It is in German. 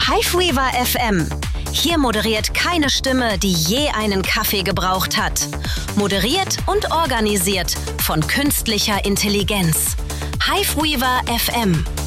Hiveweaver FM. Hier moderiert keine Stimme, die je einen Kaffee gebraucht hat. Moderiert und organisiert von künstlicher Intelligenz. Hiveweaver FM.